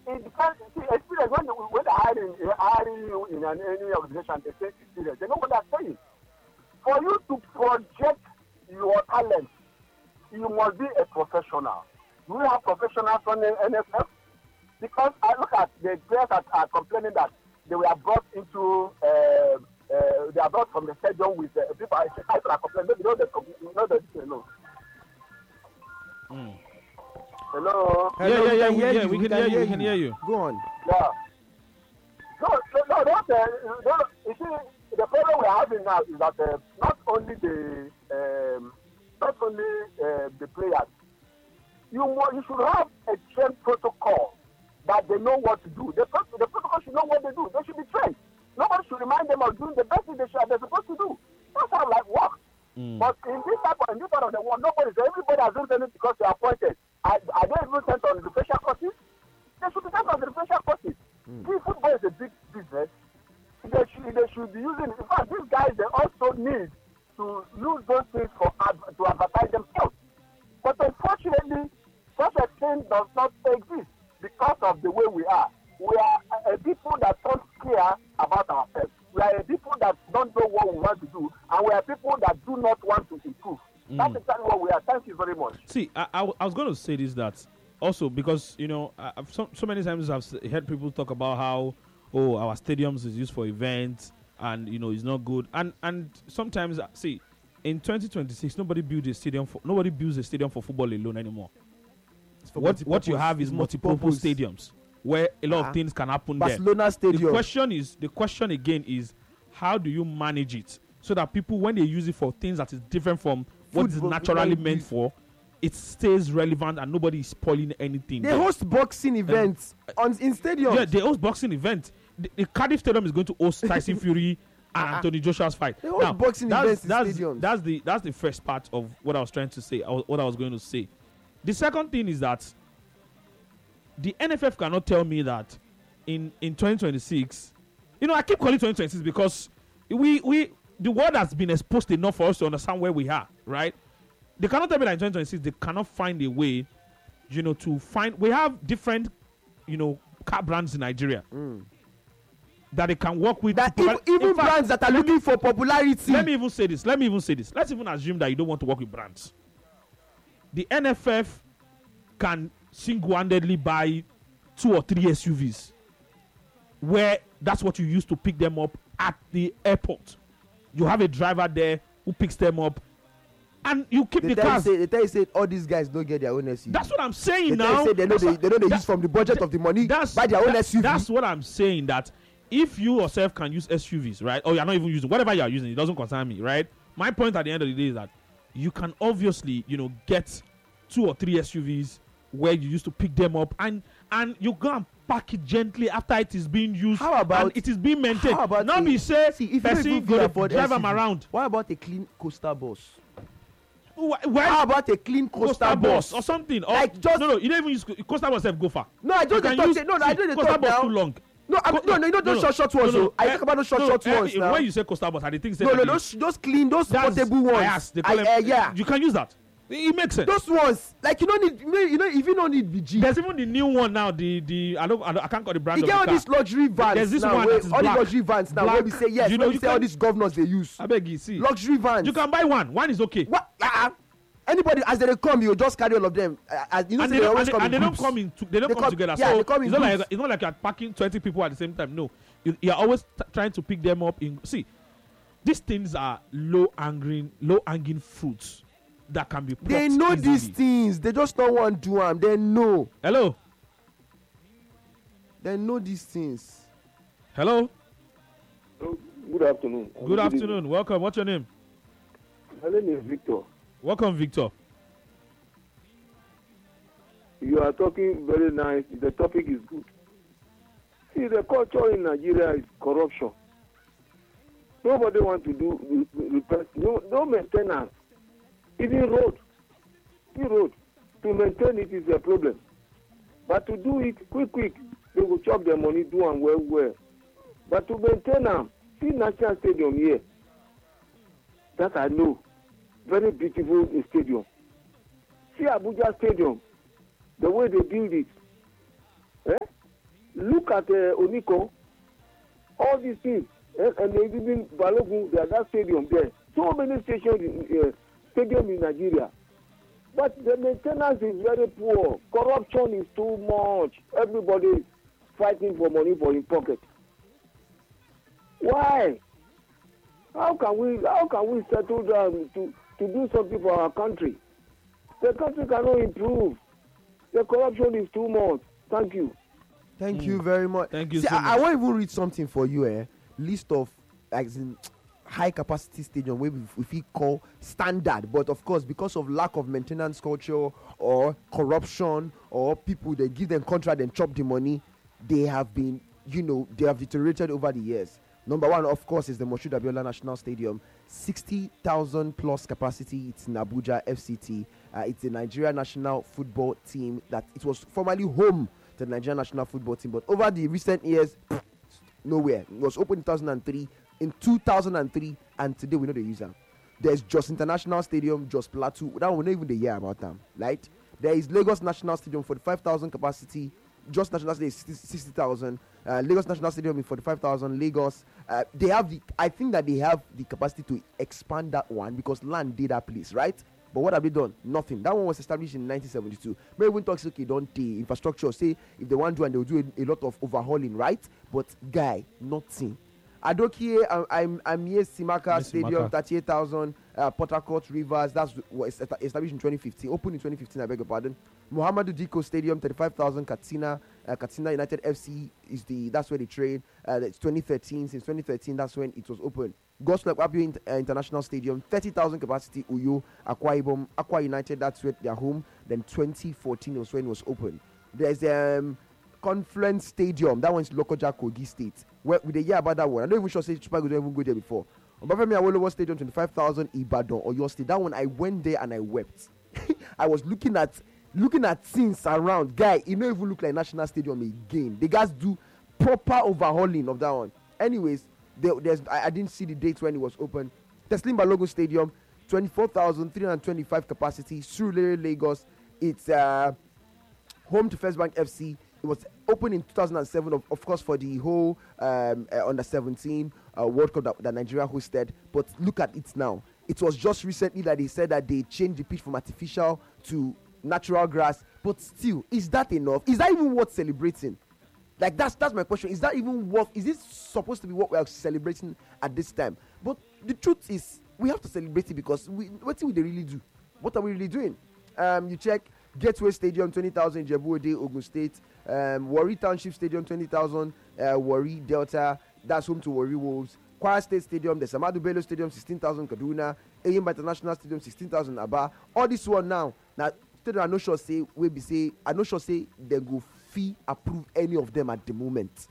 it depends. See, experience when they're hiring you in any organization, they say experience. They know what they're saying. For you to project your talent, you must be a professional. Do we have professionals on the NFF? Because I look at the players that are complaining that they were brought into, they are brought from the stadium with people. I are complaining. Maybe no. Hello. Yeah. We can hear you. Go on. Yeah. No. You see, the problem we're having now is that not only the players. You should have a trained protocol that they know what to do. The protocol should know what they do. They should be trained. Nobody should remind them of doing the best thing they're supposed to do. That's how life works. But in this part of the world, everybody has done it because they are appointed. Are they even sent on the special courses? They should be sent on the special courses. See, football is a big business. They should be using. In fact, these guys they also need to use those things to advertise themselves. But unfortunately, such a thing does not exist because of the way we are. We are a people that don't care about ourselves. We are a people that don't know what we want to do, and we are people that do not want to improve. That's exactly what we are. Thank you very much. See, I was going to say this, that also because, I've so many times I've heard people talk about how, our stadiums is used for events and, it's not good. And sometimes, see, in 2026, nobody builds a stadium for football alone anymore. What you have is multi-purpose stadiums where a lot of things can happen Barcelona there. Stadium. The question again is, how do you manage it so that people, when they use it for things that is different from what is naturally meant for, it stays relevant and nobody is spoiling anything. They host boxing events in stadiums. Yeah, they host boxing events. The Cardiff Stadium is going to host Tyson Fury and Anthony Joshua's fight. They host boxing events in stadiums. That's the first part of what I was trying to say, what I was going to say. The second thing is that the NFF cannot tell me that in 2026, I keep calling 2026 because the world has been exposed enough for us to understand where we are, right? They cannot tell me that in 2026 they cannot find a way, to find. We have different, car brands in Nigeria that they can work with. That even brands that are looking for popularity. Let me even say this. Let's even assume that you don't want to work with brands. The NFF can single-handedly buy 2 or 3 SUVs where that's what you use to pick them up at the airport. You have a driver there who picks them up and you keep the cars. They tell you say all these guys don't get their own SUV. That's what I'm saying now. They know they use from the budget of the money buy their own SUV. That's what I'm saying, that if you yourself can use SUVs, right, or you're not even using whatever you are using, it doesn't concern me, right? My point at the end of the day is that you can obviously, get 2 or 3 SUVs where you used to pick them up and you go and pack it gently after it is being used. How about and it is being maintained? How about not be say if person you go afford drive them SUV, around. What about a clean coaster bus? Why? How about a clean coaster bus or something? Or, like just no, you don't even use coaster bus. Go far. No, I don't talk. I don't coaster talk bus now. too long. No, those short ones. No. I talk about those short ones now. When you say coaster bus, I think those clean, those portable ones. Yeah, you can use that. It makes sense. Those ones, like you don't need, if you don't need BG. There's even the new one now. I can't call the brand. You get all these luxury vans. There's this now, one that is all black. these luxury vans now. Where we say yes, you say all these governors they use. I beg you, see. Luxury vans. You can buy one. One is okay. What? Anybody as they come, you just carry all of them. They don't come together. Yeah, so they come in it's not like you're packing 20 people at the same time. No, you're always trying to pick them up. See, these things are low hanging fruits that can be. They know easily. These things. They just don't want to do them. They know. Hello. They know these things. Hello. Good afternoon. Good afternoon. Welcome. What's your name? My name is Victor. Welcome, Victor. You are talking very nice. The topic is good. See, the culture in Nigeria is corruption. Nobody wants to do repair. No maintenance. Even road. To maintain it is a problem. But to do it quick, they will chop their money, do and well. But to maintain them, see National Stadium here. That I know. Very beautiful stadium. See Abuja Stadium. The way they build it. look at Oniko, all these things, and even Balogun, they are that stadium there. So many stadiums in Nigeria. But the maintenance is very poor. Corruption is too much. Everybody is fighting for money for his pocket. Why? How can we settle down to do something for our country? The country cannot improve. The corruption is too much. Thank you. Thank you very much. Thank you See, so much. I won't even read something for you. List of as in high capacity stadium where we call standard, but of course because of lack of maintenance culture or corruption or people they give them contract and chop the money, they have been, they have deteriorated over the years. Number one, of course, is the Moshood Abiola National Stadium, 60,000 plus capacity. It's in Abuja, FCT. It's the Nigeria national football team that it was formerly home to the Nigeria national football team, but over the recent years, nowhere. It was opened in 2003. In 2003, and today we know the user. There's Jos International Stadium, Jos Plateau. That one, not even the year about them, right? There is Lagos National Stadium, 45,000 capacity. Jos National Stadium is 60,000. Lagos National Stadium is 45,000. Lagos, they have I think that they have the capacity to expand that one because land did that place, right? But what have they done? Nothing. That one was established in 1972. Maybe when talks okay, don't the infrastructure say if they want to, and they'll do a lot of overhauling, right? But guy, nothing. Adokie, I'm here, Simaka Stadium, 38,000. Port Harcourt Rivers, that's was established in 2015, opened in 2015, I beg your pardon. Muhammadu Diko Stadium, 35,000. Katsina United FC that's where they train. It's 2013. Since 2013, that's when it was opened. Gospel Akpabio International Stadium, 30,000 capacity. Uyo, Akwa Ibom, Akwa United, that's where they're home. Then 2014 was when it was opened. There's Confluence Stadium, that one's Lokoja, Kogi State. With the year about that one, I don't even sure say Chupa don't even go there before. Obafemi Awolowo Stadium, 25,000. Ibadan or your state. That one I went there and I wept. I was looking at things around. Guy, it don't even look like National Stadium again. They guys do proper overhauling of that one. Anyways, I didn't see the date when it was open. Teslim Balogun Stadium, 24,325 capacity. Surulere, Lagos. It's home to First Bank FC. It was opened in 2007, of course, for the whole under 17 World Cup that Nigeria hosted. But look at it now. It was just recently that they said that they changed the pitch from artificial to natural grass. But still, is that enough? Is that even worth celebrating? Like that's my question. Is that even worth? Is this supposed to be what we are celebrating at this time? But the truth is, we have to celebrate it because what do we really do? What are we really doing? You check Gateway Stadium, 20,000. Ijebu-Ode, Ogun State. Warri Township Stadium, 20,000. Warri Delta, that's home to Warri Wolves. Kwara State Stadium, the Samadu Bello Stadium, 16,000. Kaduna. Eyimba International Stadium, 16,000. Aba. All this one now stadium, I'm not sure say they go fee approve any of them at the moment.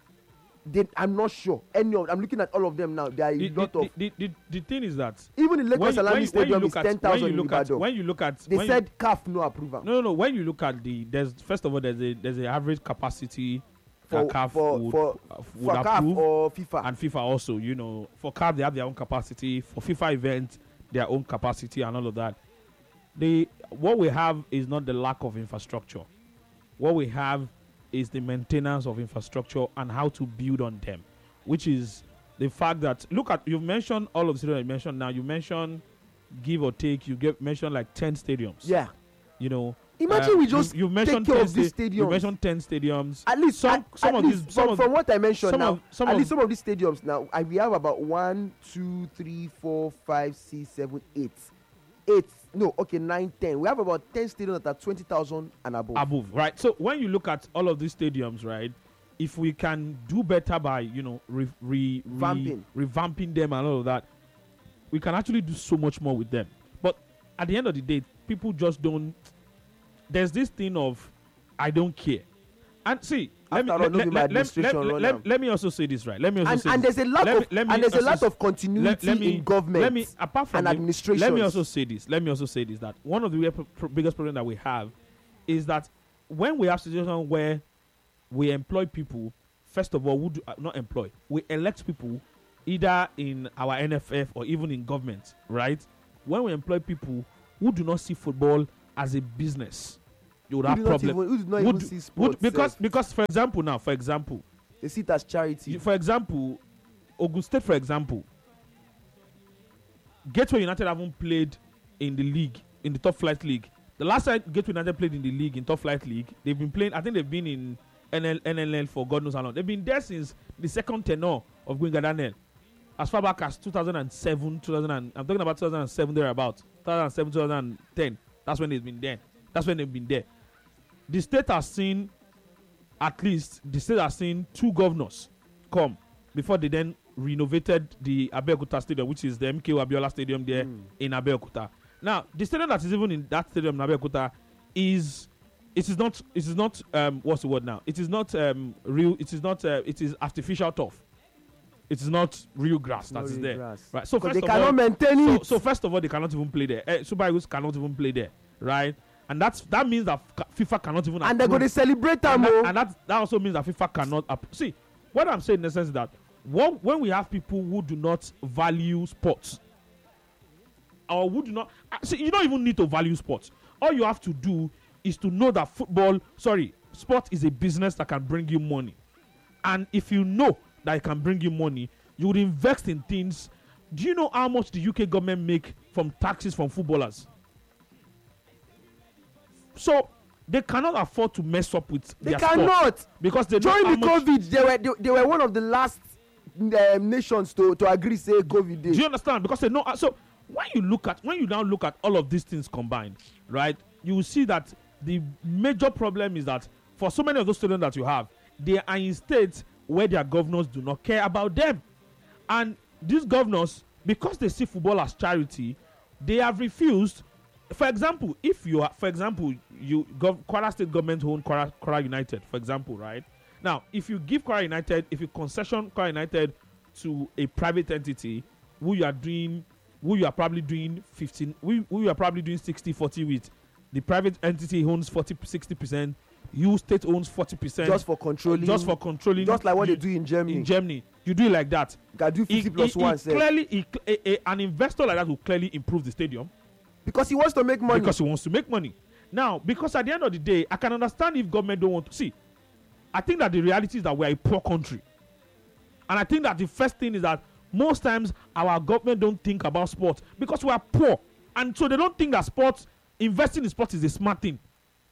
I'm not sure any of. I'm looking at all of them now. There are a lot of. The thing is that even the Lagos Salami Stadium is 10,000. When you look at, they said CAF no approval. No. When you look at there's an average capacity for CAF would approve, or FIFA and FIFA also. For CAF they have their own capacity. For FIFA events, their own capacity and all of that. What we have is not the lack of infrastructure. What we have is the maintenance of infrastructure and how to build on them, which is the fact that you've mentioned all of the stadiums you mentioned now. You mentioned give or take, mentioned like 10 stadiums. Yeah. Imagine we just you mentioned take care of these stadiums. You mentioned 10 stadiums. At least from what I mentioned now, some of these stadiums now, we have about 1, 2, 3, 4, 5, 6, 7, 8. 9, 10. We have about 10 stadiums that are 20,000 and above. Right. So when you look at all of these stadiums, right, if we can do better by revamping them and all of that, we can actually do so much more with them. But at the end of the day, people just don't. There's this thing of I don't care. And see, let me also say this, right? And there's a lot of continuity in government and administration. Let me also say this that one of the biggest problems that we have is that when we have situations where we employ people, first of all, we elect people either in our NFF or even in government, right? When we employ people who do not see football as a business, you would have problems. Who do not even see sports? Because for example, they see it as charity. for example, Ogun State, for example, Gateway United haven't played in the league, in the top flight league. The last time Gateway United played in the league, in top flight league, they've been playing. I think they've been in NLL for God knows how long. They've been there since the second tenure of Gwenga Daniel, as far back as 2007, I'm talking about 2007 thereabouts, 2007, 2010. That's when they've been there. That's when they've been there. The state has seen, at least, two governors come before they then renovated the Abeokuta Stadium, which is the MKO Abiola Stadium there in Abeokuta. Now, the stadium that is even in that stadium in Abeokuta is not what's the word now? It is not real. It is not. It is artificial turf. It is not real grass that is there. Grass. Right. So first they of cannot all, maintain it. So first of all, they cannot even play there. Super Eagles cannot even play there, right? And that means that FIFA cannot even. And they're going to celebrate them. And that also means that FIFA cannot. See, what I'm saying in the sense is that when we have people who do not value sports, or who do not see, you don't even need to value sports. All you have to do is to know that sport is a business that can bring you money. And if you know that it can bring you money, you would invest in things. Do you know how much the UK government make from taxes from footballers? So they cannot afford to mess up with they their cannot sport because they during know the how much. COVID they were one of the last nations to agree say COVID day. Do you understand? Because they know. So when you now look at all of these things combined, right, you will see that the major problem is that for so many of those students that you have, they are in states where their governors do not care about them. And these governors, because they see football as charity, they have refused. For example, Kwara State government own Kwara United, for example, right? Now, if you give Kwara United, if you concession Kwara United to a private entity, who you are probably doing 60-40 with, the private entity owns 60%, you state owns 40%. Just for controlling. Just like what they do in Germany. In Germany, you do it like that. You can do 50+1. Clearly, an investor like that will clearly improve the stadium. Because he wants to make money. Now, because at the end of the day, I can understand if government don't want to see. I think that the reality is that we're a poor country. And I think that the first thing is that most times our government don't think about sports because we are poor. And so they don't think that investing in sports is a smart thing.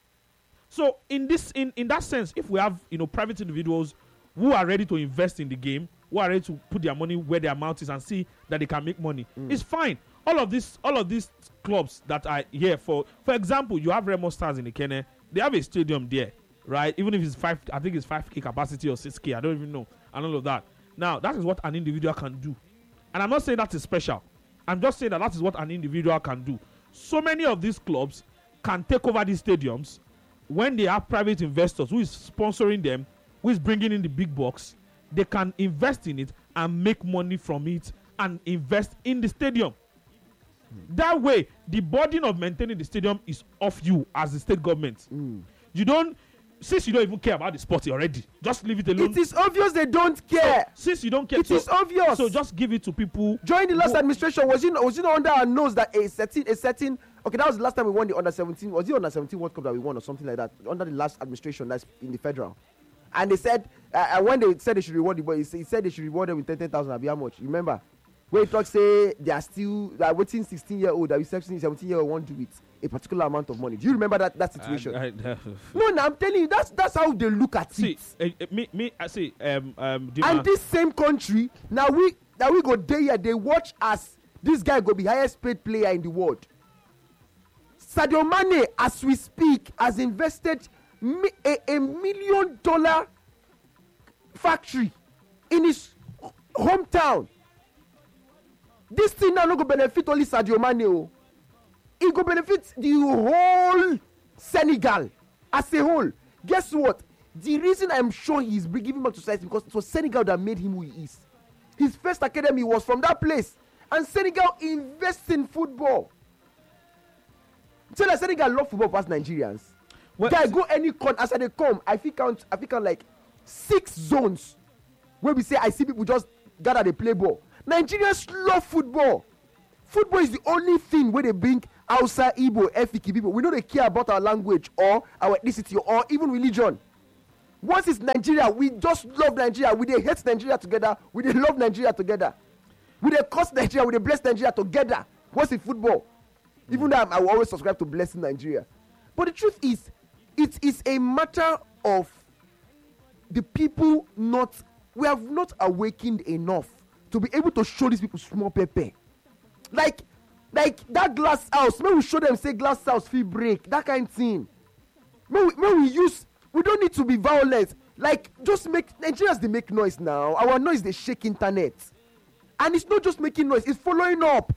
So in that sense, if we have private individuals who are ready to invest in the game, who are ready to put their money where their mouth is and see that they can make money, it's fine. All of these clubs that are here for example, you have Remo Stars in Ikenne. They have a stadium there, right? Even if it's 5K capacity or 6K, I don't even know, and all of that. Now, that is what an individual can do. And I'm not saying that is special. I'm just saying that is what an individual can do. So many of these clubs can take over these stadiums when they have private investors who is sponsoring them, who is bringing in the big bucks. They can invest in it and make money from it and invest in the stadium. That way, the burden of maintaining the stadium is off you as the state government. Since you don't even care about the sport already, just leave it alone. It is obvious they don't care. So, since you don't care, it is obvious. So just give it to people. During the last administration, was it not under our nose that a certain okay, that was the last time we won the under 17. Was it under 17 World Cup that we won or something like that? Under the last administration, that's in the federal. And they said when they said they should reward the boys, he said they should reward them with 10,000. How much? Remember? Where he talks say they are waiting 16-year-old, that 17-year-old want to do it a particular amount of money. Do you remember that situation? No, I'm telling you, that's how they look at it. I see. And this same country now we go there here, they watch as this guy go be highest paid player in the world. Sadio Mane, as we speak, has invested a $1 million factory in his hometown. This thing now no go benefit only Sadio Mane. It go benefit the whole Senegal as a whole. Guess what? The reason I'm sure he's giving back to society because it was Senegal that made him who he is. His first academy was from that place. And Senegal invests in football. Tell us Senegal love football past Nigerians. Guy go any as they come, I think count like 6 zones where we say I see people just gather they play ball. Nigerians love football. Football is the only thing where they bring Hausa, Igbo, Efiki people. We don't care about our language or our ethnicity or even religion. Once it's Nigeria, we just love Nigeria. We dey hate Nigeria together. We dey love Nigeria together. We dey curse Nigeria. We dey bless Nigeria together. Once in football, even though I will always subscribe to blessing Nigeria. But the truth is, it is a matter of the people not. We have not awakened enough to be able to show these people small pepper. Like that glass house. May we show them say glass house feel break. That kind of thing. May we use. We don't need to be violent. Like, just make Nigerians, they make noise now. Our noise, they shake internet. And it's not just making noise, it's following up.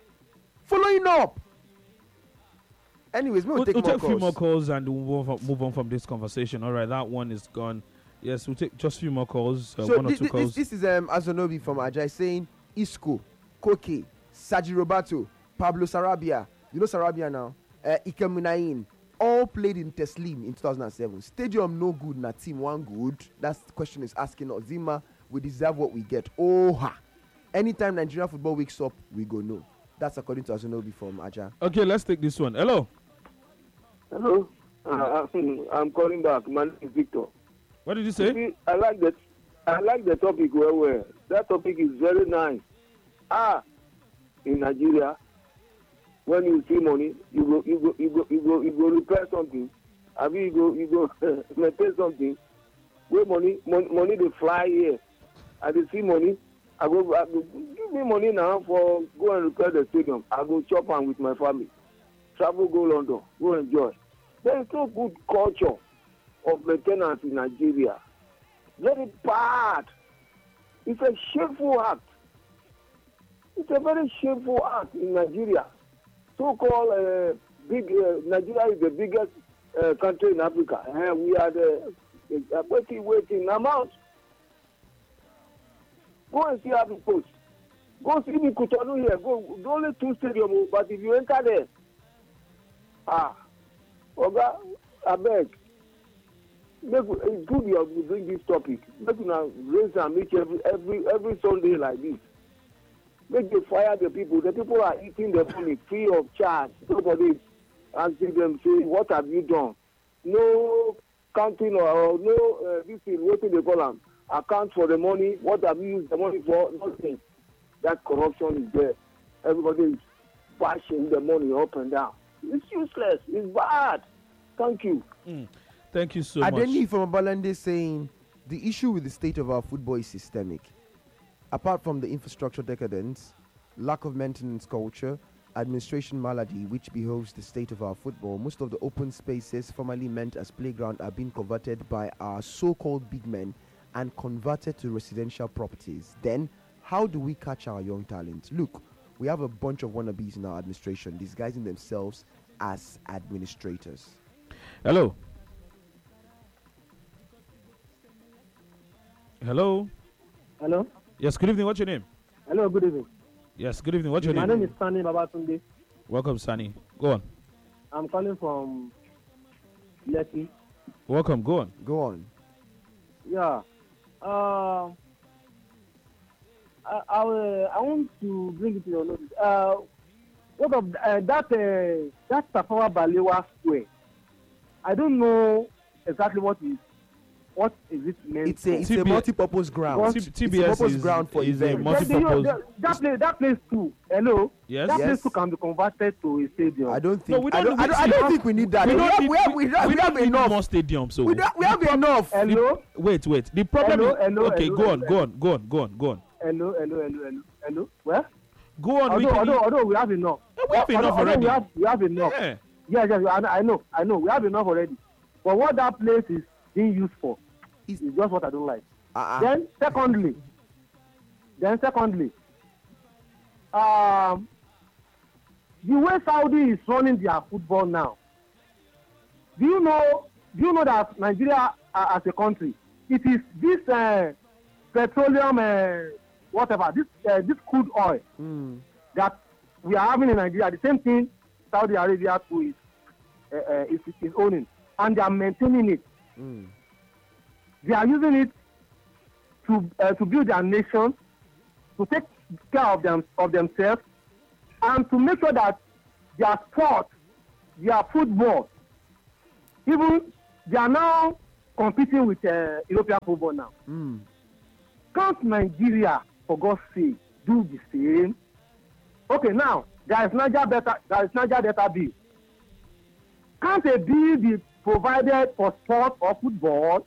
Anyways, we'll take a few more calls and we'll move on from this conversation. All right, that one is gone. Yes, we'll take just a few more calls. So one or two calls. This is Azonobi from Ajay saying Isco, Koke, Sergi Roberto, Pablo Sarabia. You know Sarabia now? Ike Munayin. All played in Teslim in 2007. Stadium no good, na team one good. That's the question is asking us. Zima, we deserve what we get. Anytime Nigerian football wakes up, we go no. That's according to Azunobi from Aja. Okay, let's take this one. Hello. Hello. I'm calling back. My name is Victor. What did you say? See, I like the topic well. That topic is very nice. In Nigeria, when you see money, you go repair something. I mean, you go maintain something. Where money they fly here. I dey see money. I go give me money now for go and repair the stadium. I go chop am with my family. Travel go London, go enjoy. There is no good culture of maintenance in Nigeria. Very bad. It's a shameful act. It's a very shameful act in Nigeria. So-called Nigeria is the biggest country in Africa. We are the waiting amount. Go and see how it goes. Go see the Cotonou here. Go only 2 stadiums, but if you enter there, Oga, I beg. It's good you bring this topic. Make you raise and meet every Sunday like this. Make you fire the people. The people are eating the money free of charge. Nobody asking them, say, what have you done? No counting or no this is what they call them. Account for the money. What have you used the money for? Nothing. That corruption is there. Everybody is bashing the money up and down. It's useless. It's bad. Thank you. Thank you so much. Adeni from Abalande saying the issue with the state of our football is systemic. Apart from the infrastructure decadence, lack of maintenance culture, administration malady which behoves the state of our football, most of the open spaces formerly meant as playground are being converted by our so-called big men and converted to residential properties. Then, how do we catch our young talent? Look, we have a bunch of wannabes in our administration disguising themselves as administrators. Hello. Hello. Hello. Yes, good evening. What's your name? Hello, good evening. Yes, good evening. What's your name? My name is Sani Babatunde. Welcome, Sani. Go on. I'm calling from Lekki. Welcome. Go on. Go on. Yeah. I want to bring it to your notice. What of that Tafawa Balewa Square? I don't know exactly what is it meant. It's a multi-purpose ground. TBS ground for is a events. multi-purpose. That place too. Hello. Yes. That Yes. place too can be converted to a stadium. I don't think. No, we I don't don't think we need that. We have need enough. more stadiums. So We have enough. Hello. wait. The problem Hello, is hello, okay. hello, Go on. Hello. Well, Go on. although we have enough. We have enough already. We have enough. Yeah. Yes, I know. We have enough already. But what that place is being used for is just what I don't like. Then secondly, the way Saudi is running their football now, do you know that Nigeria as a country, it is this petroleum whatever, this crude oil that we are having in Nigeria, the same thing Saudi Arabia too is owning, and they are maintaining it. They are using it to build their nation, to take care of themselves, and to make sure that their sport, their football, even they are now competing with European football now. Can't Nigeria, for God's sake, do the same? Okay, now there is Niger Delta bill. Can't a bill be provided for sport or football?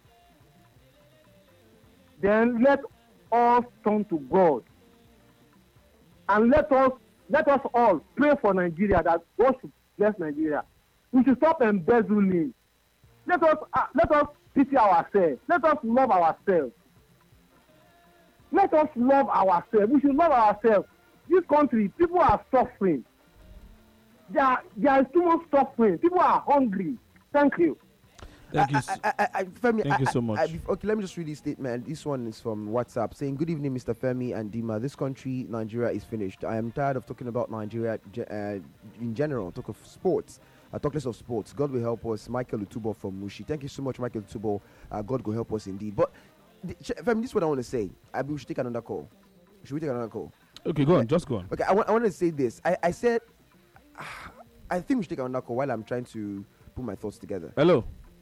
Then let us turn to God and let us all pray for Nigeria, that God should bless Nigeria. We should stop embezzling. Let us pity ourselves. Let us love ourselves. Let us love ourselves. We should love ourselves. This country, people are suffering. There is too much suffering. People are hungry. Thank you. Thank you. Femi, Thank you so much. Okay, let me just read this statement. This one is from WhatsApp saying, "Good evening, Mr. Femi and Dima. This country, Nigeria, is finished. I am tired of talking about Nigeria in general. Talk of sports. Talk less of sports. God will help us." Michael Utubo from Mushi. Thank you so much, Michael Utubo. God will help us indeed. But Femi, this is what I want to say. We should take another call. Should we take another call? Okay, go on. Just go on. Okay, I want to say this. I said, I think we should take another call while I'm trying to put my thoughts together. Hello.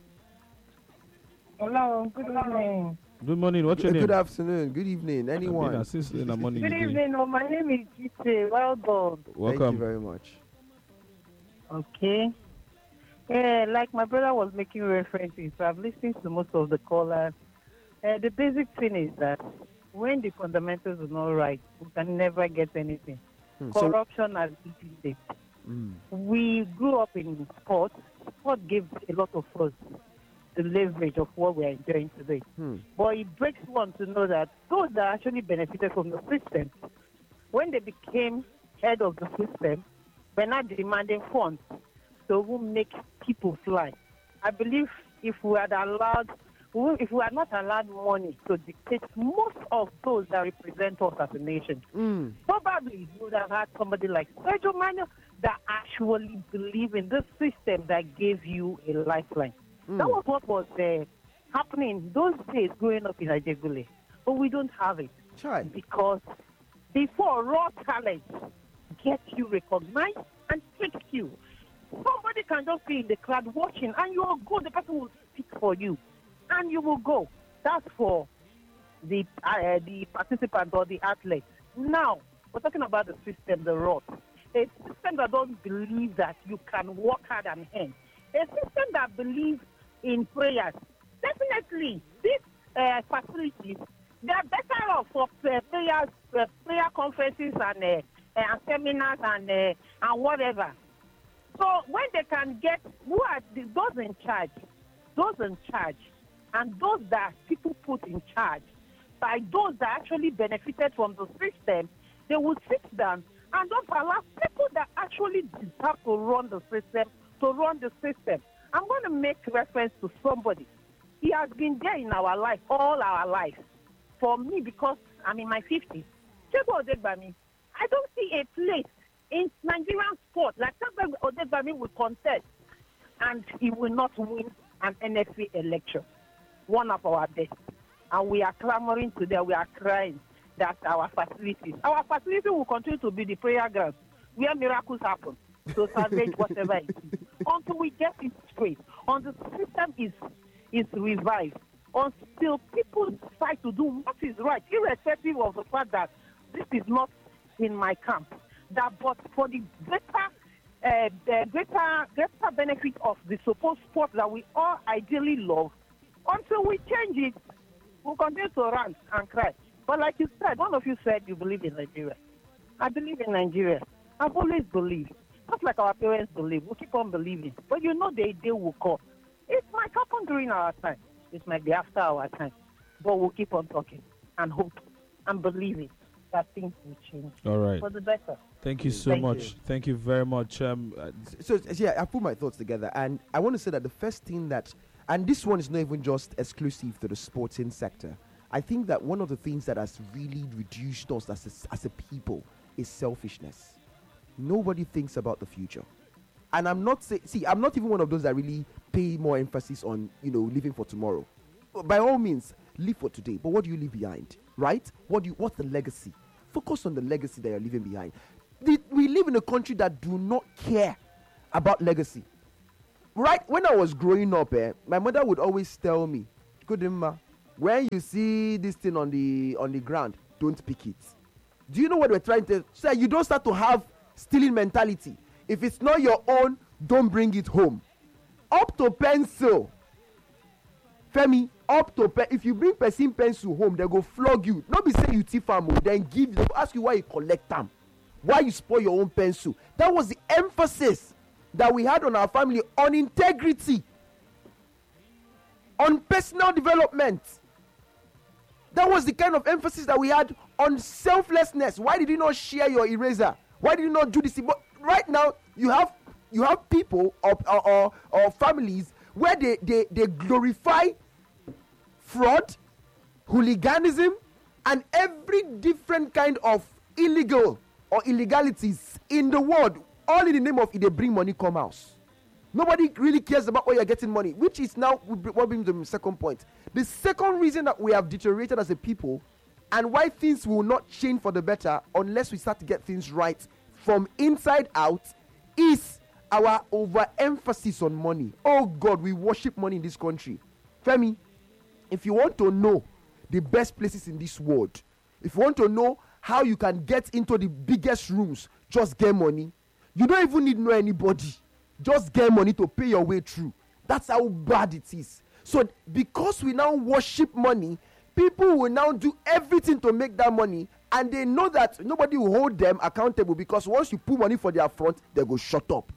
Hello, good evening. Good morning. What's your name? Good afternoon. Good evening. Anyone? In the morning. Good evening. Oh, my name is Gite. Well done. Welcome. Thank you very much. Okay. Yeah, like my brother was making references, so I've listened to most of the callers. The basic thing is that when the fundamentals are not right, we can never get anything. Corruption has eaten it. We grew up in sports. Sport gives a lot of us the leverage of what we are enjoying today. But it breaks one to know that those that actually benefited from the system, when they became head of the system, were not demanding funds to make people fly. I believe if we had not allowed money to dictate most of those that represent us as a nation, probably we would have had somebody like Sergio Manuel that actually believe in this system that gave you a lifeline. That was what was happening those days growing up in Ajegule. But we don't have it. Because before raw talent gets you recognized and takes you, somebody can just be in the crowd watching and you will go, the person will speak for you and you will go. That's for the participant or the athlete. Now, we're talking about the system, the rot. A system that doesn't believe that you can work hard and earn. A system that believes in prayers. Definitely, these facilities, they are better off for prayers, prayer conferences and seminars and whatever. So when they can get who are those in charge, and those that people put in charge, by those that actually benefited from the system, they will sit down and don't allow people that actually deserve to run the system to run the system. I'm going to make reference to somebody. He has been there in our life, all our life. For me, because I'm in my 50s, Chego Odegbami, I don't see a place in Nigerian sport like Chego Odegbami will contest and he will not win an NFA election. One of our best. And we are clamoring today, we are crying that our facilities will continue to be the prayer ground where miracles happen. To salvage whatever it is. Until we get it straight, until the system is revived, until people decide to do what is right, irrespective of the fact that this is not in my camp. But for the greater benefit of the supposed sport that we all ideally love, until we change it, we'll continue to rant and cry. But like you said, one of you said you believe in Nigeria. I believe in Nigeria. I've always believed. Just like our parents believe, we'll keep on believing. But you know the day will come. It might happen during our time. It might be after our time. But we'll keep on talking and hope and believing that things will change. All right. For the better. Thank you so much. Thank you very much. So yeah, I put my thoughts together, and I want to say that the first thing that, and this one is not even just exclusive to the sporting sector. I think that one of the things that has really reduced us as a people is selfishness. Nobody thinks about the future. And I'm not I'm not even one of those that really pay more emphasis on, living for tomorrow. By all means, live for today. But what do you leave behind? Right? What's the legacy? Focus on the legacy that you're leaving behind. We we live in a country that do not care about legacy. Right when I was growing up, my mother would always tell me, Kudimma, when you see this thing on the ground, don't pick it. Do you know what we're trying to say? You don't start to have stealing mentality. If it's not your own, don't bring it home. Up to pencil. Femi, if you bring person pencil home, they go flog you. Not be say you thief am, then give them, ask you why you collect them. Why you spoil your own pencil. That was the emphasis that we had on our family, on integrity, on personal development. That was the kind of emphasis that we had on selflessness. Why did you not share your eraser? Why did you not do this? But right now, you have people or families where they glorify fraud, hooliganism, and every different kind of illegal or illegalities in the world, all in the name of if they bring money come house. Nobody really cares about where you're getting money, which is now what brings the second point. The second reason that we have deteriorated as a people and why things will not change for the better unless we start to get things right from inside out is our overemphasis on money. Oh God, we worship money in this country. Femi, if you want to know the best places in this world, if you want to know how you can get into the biggest rooms, just get money. You don't even need to know anybody. Just get money to pay your way through. That's how bad it is. So because we now worship money, people will now do everything to make that money, and they know that nobody will hold them accountable, because once you put money for their front, they go shut up.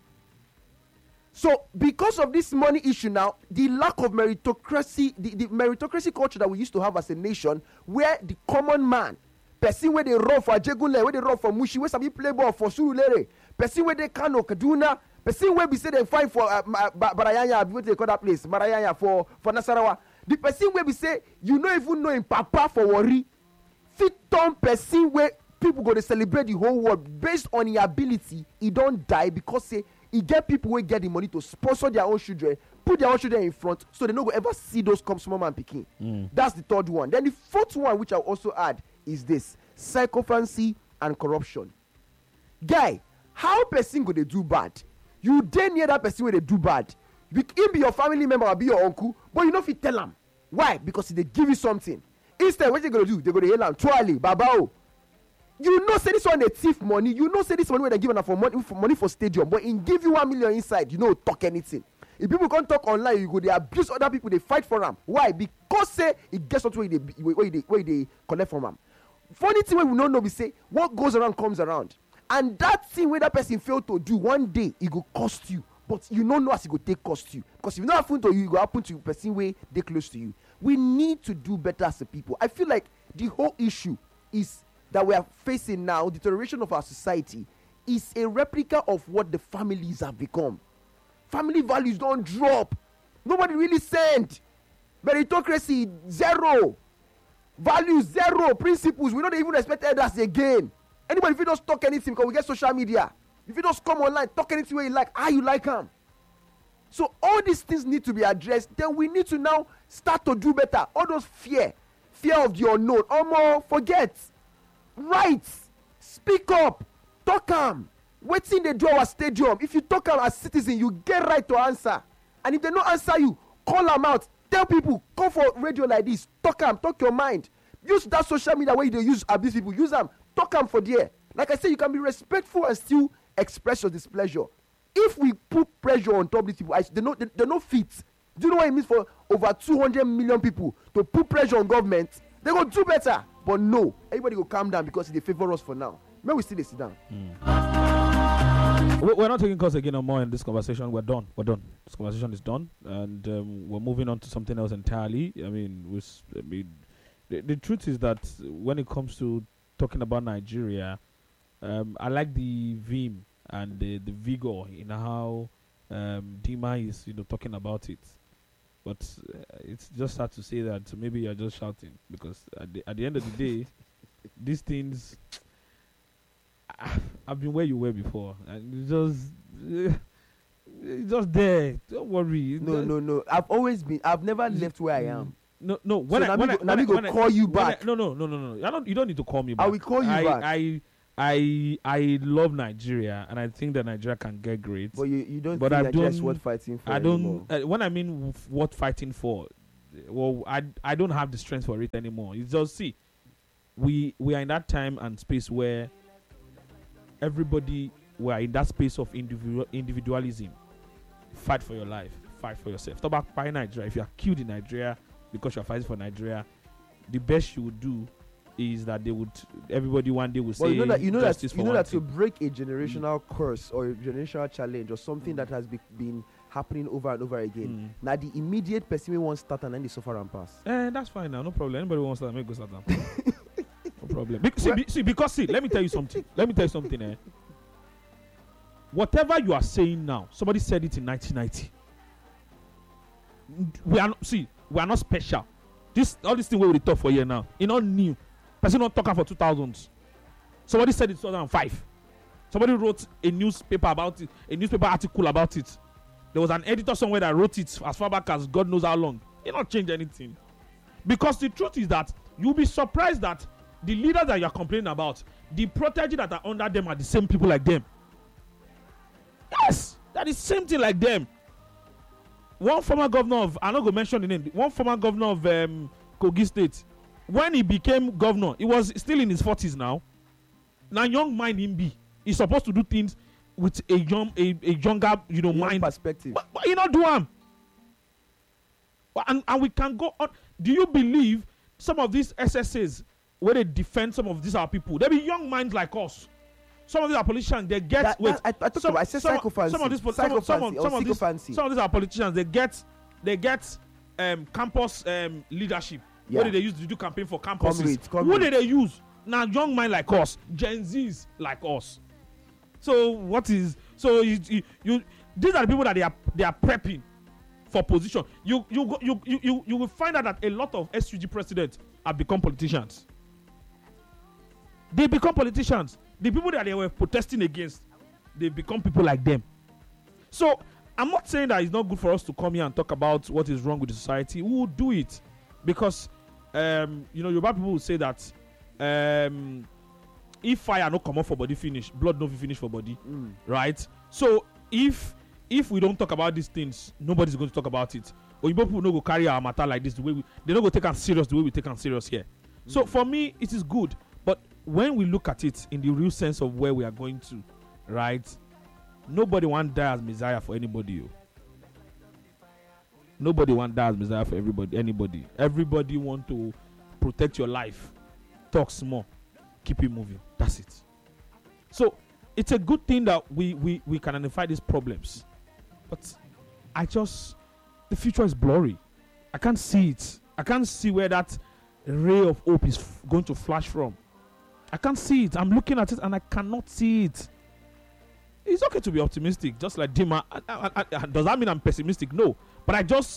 So because of this money issue now, the lack of meritocracy, the meritocracy culture that we used to have as a nation, where the common man, person where they run for Ajegunle, where they run for Mushi, where some play ball for Surulere, person where they Kano, Kaduna, person where we say they fight for Barayanya, what they call that place, Barayanya for Nasarawa. The person where we say you don't even know him papa for worry, fit turn person where people go to celebrate the whole world based on his ability. He don't die because say he get people who get the money to sponsor their own children, put their own children in front, so they don't go ever see those come small man picking. That's the third one. Then the fourth one, which I'll also add, is this: psychophancy and corruption. Guy, how person go they do bad? You dey near that person where they do bad. He be your family member or be your uncle, but you know if you tell them. Why? Because they give you something. Instead, what they gonna do? They gonna hail them, Twali, Babao. You know, say this one they thief money. You know, say this money where they give them for money for stadium, but in give you 1 million inside, you know, talk anything. If people can't talk online, you go they abuse other people, they fight for them. Why? Because say it gets something where they collect from them. Funny thing we don't know, we say what goes around comes around, and that thing where that person failed to do one day, it will cost you. But you don't know as it will take cost you, because if it not happen to you, it will happen to the person where they close to you. We need to do better as a people. I feel like the whole issue is that we are facing now, deterioration of our society, is a replica of what the families have become. Family values don't drop. Nobody really sent. Meritocracy, zero. Values, zero. Principles, we don't even respect others again. Anybody, if you don't talk anything, because we get social media, if you just come online, talk anything where you like, how you like them. So all these things need to be addressed. Then we need to now start to do better. All those fear of the unknown, forget. Right, speak up, talk them. Waiting they do our stadium. If you talk them as citizen, you get right to answer. And if they don't answer you, call them out. Tell people, come for radio like this. Talk them, talk your mind. Use that social media where you use abuse people. Use them, talk them for there. Like I said, you can be respectful and still express your displeasure. If we put pressure on top of these people, they're not fit. Do you know what it means for over 200 million people to put pressure on government? They go do better. But no, everybody will calm down because they favor us for now. May we still sit down. We're not taking calls again or more in this conversation. We're done. This conversation is done, and we're moving on to something else entirely. The truth is that when it comes to talking about Nigeria, I like the vim and the vigor in how Dima is, talking about it. But it's just hard to say that maybe you're just shouting, because at the end of the day, these things, I've been where you were before, and it's just there. Don't worry. No. I've never left where I am. No. When so I call you back. No. You don't need to call me back. I will call you back. I love Nigeria, and I think that Nigeria can get great. But you don't But think I Nigeria is don't- worth fighting for I anymore? don't. When I mean what fighting for, well, I don't have the strength for it anymore. It's just see, we are in that time and space where everybody we are in that space of individualism. Fight for your life. Fight for yourself. Talk about fighting Nigeria. If you are killed in Nigeria because you are fighting for Nigeria, the best you would do is that everybody one day will say Well, you know justice that for one to thing. break a generational curse or a generational challenge or something that has been happening over and over again. Now the immediate person we want start and then they suffer and pass. That's fine now, no problem. Anybody wants that, make go start now. No problem. Because let me tell you something. Whatever you are saying now, somebody said it in 1990. We are not special. All this thing where we talk for a year now, it's not new. Person not talking for 2000s. Somebody said it in 2005. Somebody wrote a newspaper about it, a newspaper article about it. There was an editor somewhere that wrote it as far back as God knows how long. It not change anything. Because the truth is that you'll be surprised that the leaders that you're complaining about, the protege that are under them are the same people like them. Yes, that is same thing like them. One former governor of, I'm not going to mention the name, one former governor of Kogi State, when he became governor, he was still in his 40s now. Now, young mind him be. He's supposed to do things with a younger, mind perspective. But you not do them. And we can go on. Do you believe some of these SSAs, where they defend some of these our people, they be young minds like us. Some of these are politicians, they get I said psychophancy. Some of these are politicians, they get campus leadership. Yeah. What did they use to do campaign for campuses? Comrades. Who did they use? Now young mind like us, Gen Zs like us. So you these are the people that they are prepping for position. You will find out that a lot of SUG presidents have become politicians. They become politicians. The people that they were protesting against, they become people like them. So I'm not saying that it's not good for us to come here and talk about what is wrong with the society. We will do it because Yoruba people will say that if fire no come up for body finish, blood no finish for body, right? So if we don't talk about these things, nobody's going to talk about it. Oyibo people no go carry our matter like this the way they don't go take them serious the way we take them serious here. So for me, it is good. But when we look at it in the real sense of where we are going to, right? Nobody want die as Messiah for anybody. Nobody want die as Messiah for anybody. Everybody want to protect your life. Talk small. Keep it moving. That's it. So it's a good thing that we can identify these problems. But the future is blurry. I can't see it. I can't see where that ray of hope is going to flash from. I can't see it. I'm looking at it and I cannot see it. It's okay to be optimistic, just like Dima. Does that mean I'm pessimistic? No. But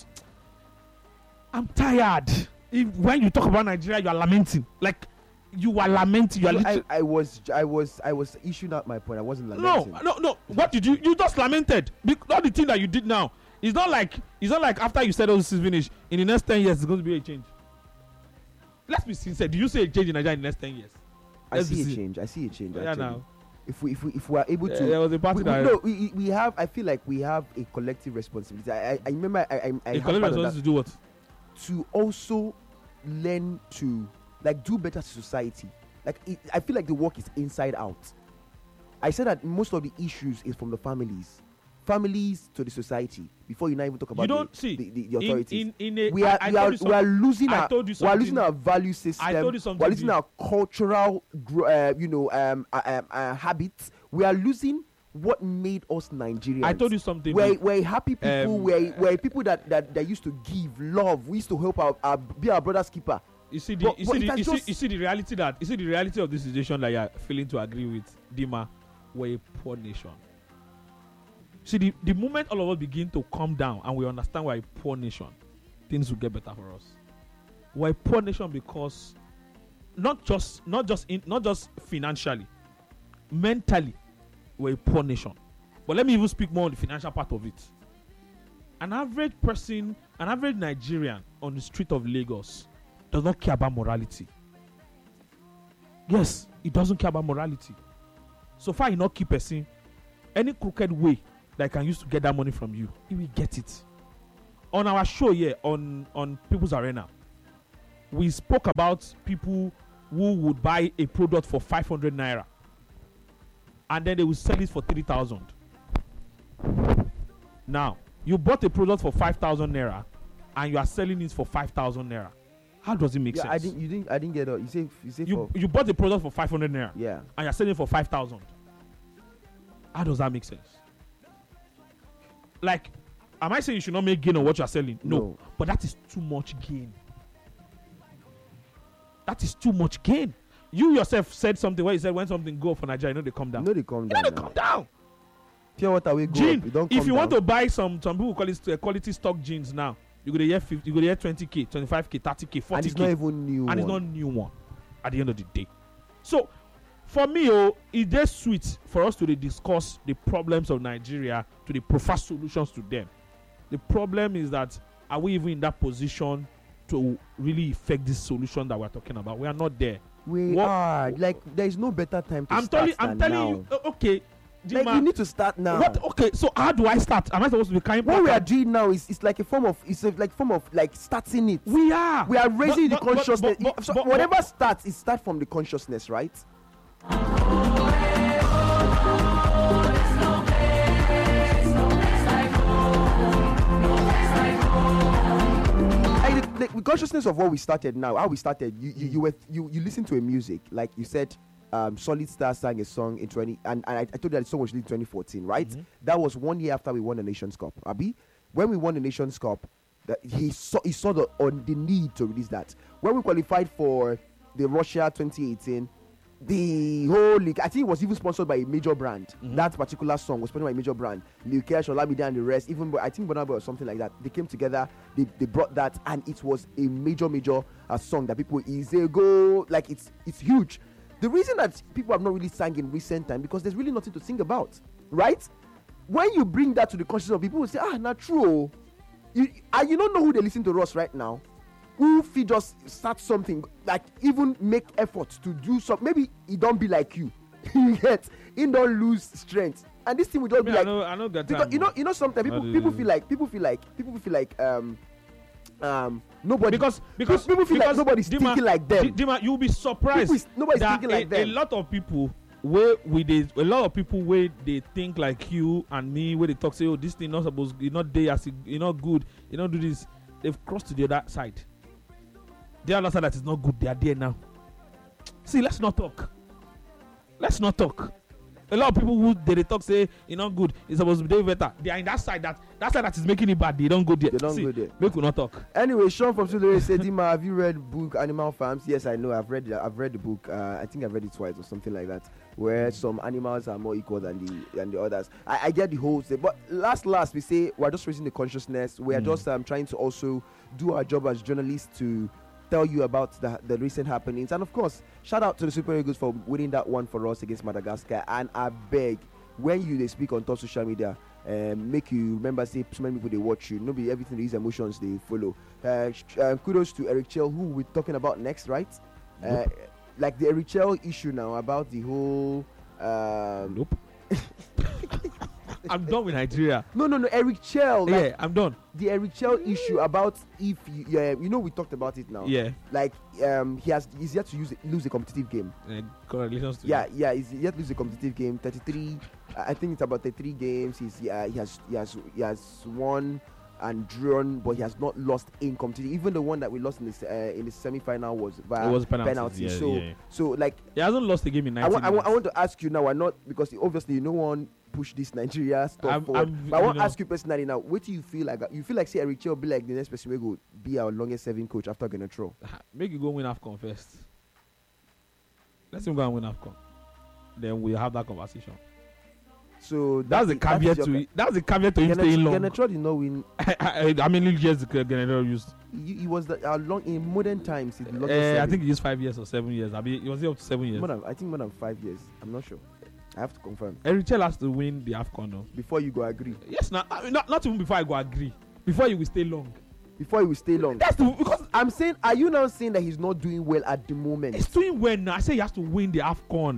I'm tired. When you talk about Nigeria, you are lamenting. Like, you are lamenting. You are I was issuing out my point. I wasn't lamenting. No. What did you just lamented? All the thing that you did now. It's not like after you said all this is finished, in the next 10 years, it's going to be a change. Let's be sincere. Do you see a change in Nigeria in the next 10 years? I see a change. Yeah, now. If we are able to, there was a party we have. I feel like we have a collective responsibility. I remember. I a collective responsibility to do what? To also learn to do better to society. I feel like the work is inside out. I said that most of the issues is from the families to the society. Before you not even talk about the authorities. We are losing our value system. I told you something. We are losing our cultural habits. We are losing what made us Nigerians. I told you something. We're happy people. We're people that used to give love. We used to help be our brother's keeper. You see the reality of this situation that you are failing to agree with, Dima. We're a poor nation. See, the moment all of us begin to calm down and we understand we're a poor nation, things will get better for us. We're a poor nation because not just financially, mentally, we're a poor nation. But let me even speak more on the financial part of it. An average person, an average Nigerian on the street of Lagos does not care about morality. Yes, he doesn't care about morality. so far, you not keep person. Any crooked way that can use to get that money from you, he will get it. On our show here on People's Arena, we spoke about people who would buy a product for 500 naira and then they will sell it for 3,000. Now, you bought a product for 5,000 naira and you are selling it for 5,000 naira. How does it make sense? I didn't get it. You bought a product for 500 naira. Yeah. And you're selling it for 5,000. How does that make sense? Like, am I saying you should not make gain on what you are selling? No. But that is too much gain. That is too much gain. You yourself said something where you said when something go for Nigeria, they come down. They come down. Come down. Pure water we go. Gene, if you want to buy some people call it quality stock jeans now, you go to hear 50, you go to hear 20k, 25k, 30k, 40k. And it's not even new. And it's not new one at the end of the day. So for me, it is sweet for us to discuss the problems of Nigeria, to prefer solutions to them. The problem is that are we even in that position to really effect this solution that we're talking about? We are not there. We are. Like, there is no better time to start I'm telling you, okay. Like, we need to start now. What? Okay, so how do I start? Am I supposed to be kind? What we are doing now is it's like a form of starting it. We are raising the consciousness. Whatever starts, it starts from the consciousness, right? The consciousness of what we started now, how we started. You listen to a music, like you said. Solid Star sang a song in 20, and I told you that the song was released in 2014, right? Mm-hmm. That was 1 year after we won the Nations Cup. Abi, when we won the Nations Cup, he saw the need to release that. When we qualified for the Russia 2018, the whole league, I think it was even sponsored by a major brand. Mm-hmm. That particular song was sponsored by a major brand. Liu Kesh, Olamide, and the rest. Even I think Bonaboy or something like that. They came together. They brought that, and it was a major song that people go like it's huge. The reason that people have not really sang in recent time because there's really nothing to sing about, right? When you bring that to the consciousness of people, will say, not true. You don't know who they listen to us right now. Who if you just start something, like even make efforts to do something, maybe it don't be like you. Yet he don't lose strength, and this thing will just be like. I know that because you know sometimes people feel like nobody because people feel like nobody's thinking like them. Dima, you'll be surprised. Nobody's thinking like them. A lot of people where they think like you and me, where they talk say, this thing not supposed, you're not there, you're not good, you don't do this. They've crossed to the other side. The other side that is not good, they are there now. See, let's not talk. A lot of people who they talk say you're not good, it's supposed to be better. They are in that side that is making it bad. They don't go there. Make we not talk. Anyway, Sean from Sudore said, Dima, have you read book Animal Farms? Yes, I know. I've read the book. I think I've read it twice or something like that, where some animals are more equal than the others. I get the whole thing, but last we say we're just raising the consciousness. We are just trying to also do our job as journalists to tell you about the recent happenings, and of course shout out to the Super Eagles for winning that one for us against Madagascar. And I beg, when they speak on top social media, make you remember, say so many people they watch you, not be everything these emotions they follow. Kudos to Eric Chell, who we're talking about next, right? Like the Eric Chell issue now about the whole nope. I'm done with Nigeria. No, Eric Chell. Yeah, I'm done. The Eric Chell issue about if we talked about it now. Yeah. Like he's yet to lose a competitive game. Congratulations to yeah, he's yet to lose a competitive game. 33. I think it's about 33 games. He has won and drawn, but he has not lost in competitive. Even the one that we lost in the semi-final was penalty. So like he hasn't lost a game in 90 I want to ask you now. I not because obviously no one push this Nigeria stuff forward. But I want to ask you personally now. What do you feel like? You feel like say Eric Chell will be like the next person will go be our longest serving coach after Genetro? Make you go win AFCON first. Let's him go and win AFCON. Then we have that conversation. So that's the caveat to it. That's the caveat to him staying long. Genetro did not win. I mean, years Genetro used. He was long in modern times. I think he used 5 years or 7 years. I mean, it was up to 7 years. I think more than 5 years. I'm not sure. I have to confirm. Eric Chell has to win the AFCON though. Before you go agree. Yes, not even before I go agree. Before you will stay long. That's because I'm saying. Are you now saying that he's not doing well at the moment? He's doing well now. I say he has to win the AFCON.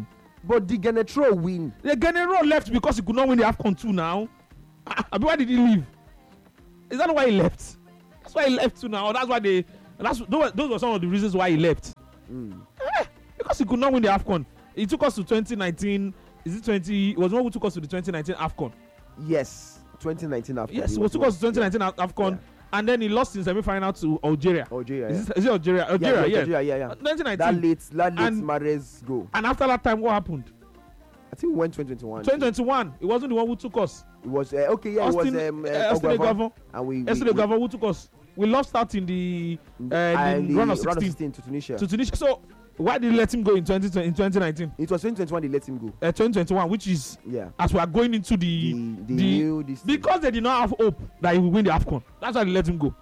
But the Genetro win. The Genero left because he could not win the AFCON 2 now. Why did he leave? Is that why he left? That's why he left too now. That's why those were some of the reasons why he left. Because he could not win the AFCON. He took us to 2019. Is it 20? It was one who took us to the 2019 AFCON. Yes, 2019 AFCON. Yes, he took us to 2019 AFCON. Yeah. And then he lost in semi-final to Algeria. Is it Algeria? Algeria, yeah. 1919. That late Mahrez goal. And after that time, what happened? I think we went 2021. 2021. It wasn't the one who took us. It was Austin Ogwavon. And we Ogwavon who took us. We lost out in the run of 16 to Tunisia. So why did they let him go in 2019? It was 2021 they let him go. 2021, which is as we are going into the new because they did not have hope that he will win the AFCON. That's why they let him go.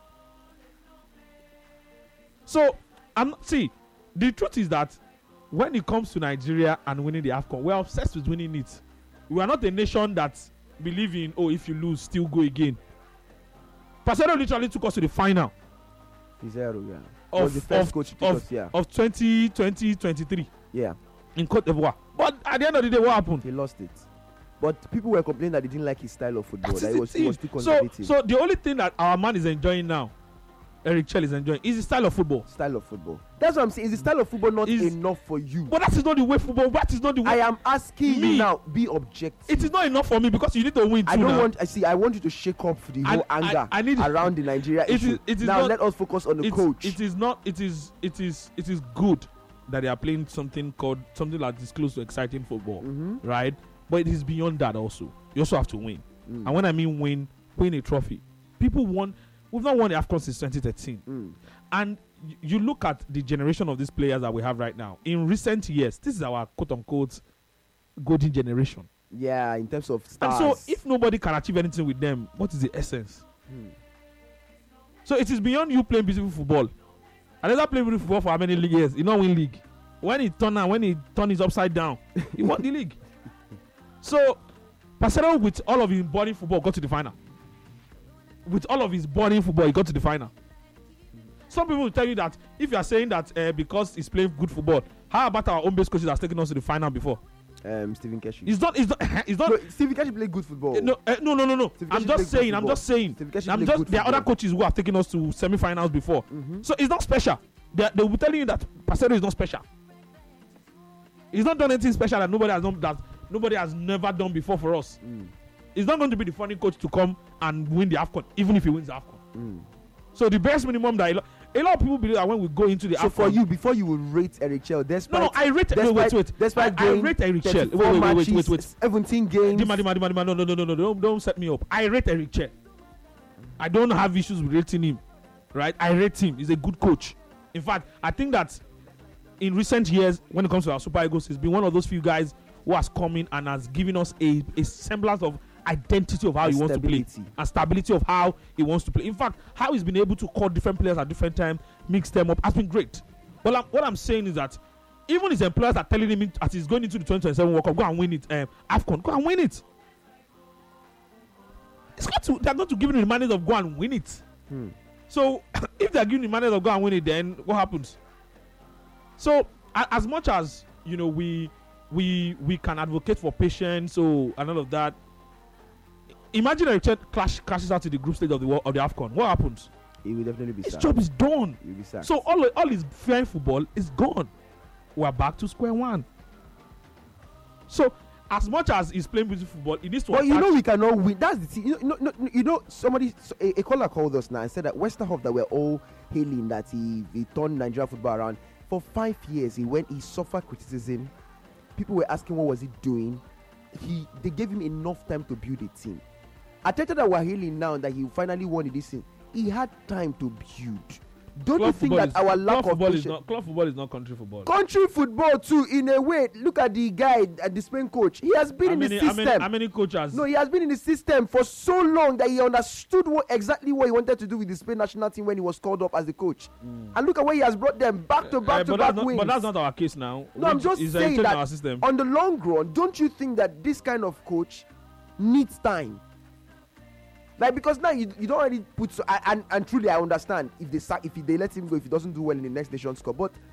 So the truth is that when it comes to Nigeria and winning the AFCON, we are obsessed with winning it. We are not a nation that believe in if you lose, still go again. Pasero literally took us to the final. Pizarro, was the first coach to take us, of 2023. Yeah. In Cote d'Ivoire. But at the end of the day, what happened? He lost it. But people were complaining that they didn't like his style of football. That he was too conservative. So the only thing that our man is enjoying now, Eric Chell is enjoying, is the style of football. That's what I'm saying. Is the style of football not enough for you? But that is not the way football. That is not the way. I am asking you now. Be objective. It is not enough for me because you need to win. I want you to shake up the whole anger around the Nigeria issue. Now let us focus on the coach. It is good that they are playing something like this close to exciting football, right? But it is beyond that also. You also have to win. And when I mean win a trophy. People won. We've not won the AFCON since 2013. And you look at the generation of these players that we have right now. In recent years, this is our quote-unquote golden generation. Yeah, in terms of stars. And so if nobody can achieve anything with them, what is the essence? So it is beyond you playing beautiful football. Another playing beautiful football for how many years? You not win league. When he turn is upside down, he won the league. So Pasero with all of his boring football got to the final. With all of his boring football, he got to the final. Some people will tell you that if you are saying that because he's playing good football, how about our own base coaches that's taken us to the final before? Stephen Keshi. He's not. No, Stephen Keshi played good football. No. I'm just saying. There are other coaches who have taken us to semi-finals before. So it's not special. They will be telling you that Pasero is not special. He's not done anything special that nobody has done, that nobody has never done before for us. He's not going to be the funny coach to come and win the AFCON, even if he wins the AFCON. So the best minimum that a lot of people believe that when we go into the AFCON. So for you, before you will rate Eric Chell, I rate Eric Chell. Wait. 17 games. No, don't set me up. I rate Eric Chell. I don't have issues with rating him, right? I rate him. He's a good coach. In fact, I think that in recent years, when it comes to our Super Eagles, he's been one of those few guys who has come in and has given us a semblance of identity of how he wants to play and stability of how he wants to play. In fact, how he's been able to call different players at different times, mix them up, has been great. But what I'm saying is that even his employers are telling him as he's going into the 2027 World Cup, go and win it, AFCON, go and win it. They're going to give him the mandate of go and win it. So if they're giving the mandate of go and win it, then what happens? So as much as we can advocate for patience, and all of that. Imagine a crashes out to the group stage of the AFCON. What happens? He will definitely be his sacked. Job is done. He will be sacked. So all his flying football is gone. We're back to square one. So as much as he's playing beautiful football, he needs to. But we cannot win. That's the thing. Somebody, a caller called us now and said that Westerhoff that we're all hailing that he turned Nigeria football around. For 5 years, he suffered criticism. People were asking what was he doing. They gave him enough time to build a team. Ateta that we're hailing now that he finally won this thing, he had time to build. Don't you think that our lack of club football is not country football? Country football too, in a way. Look at the guy, at the Spain coach. He has been in the system. How many coaches? No, he has been in the system for so long that he understood exactly what he wanted to do with the Spain national team when he was called up as the coach. And look at where he has brought them back to back wins. But that's not our case now. No, I'm just saying that on the long run, don't you think that this kind of coach needs time? Like, because now you don't already put and truly I understand if they let him go if he doesn't do well in the next Nations Cup, but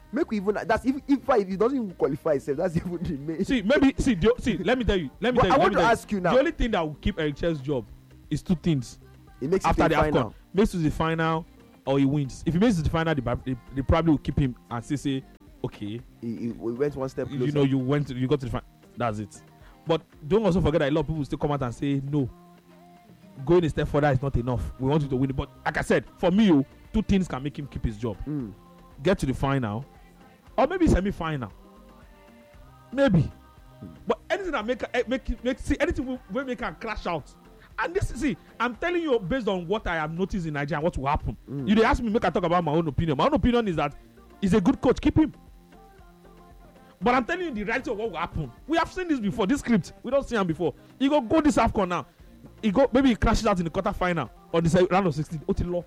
Make we even that's if he doesn't even qualify himself, that's even the main. Let me tell you. I want to ask you now. The only thing that will keep Eric Chell's job is two things. It makes after it the final. AFCON, makes it to the final or he wins. If he makes it to the final, they probably will keep him and say okay. We went one step closer. You know, you got to the final. That's it. But don't also forget that a lot of people still come out and say no. Going a step further is not enough. We want you to win it. But like I said, for me, two things can make him keep his job. Get to the final, or maybe semi-final. Maybe. But anything that make anything will make him crash out. And I'm telling you based on what I have noticed in Nigeria and what will happen. You they ask me, make I talk about my own opinion. My own opinion is that he's a good coach. Keep him. But I'm telling you the reality of what will happen. We have seen this before. This script, we don't see him before. He go this AFCON now. Maybe he crashes out in the quarter final or the round of 16. Otilo.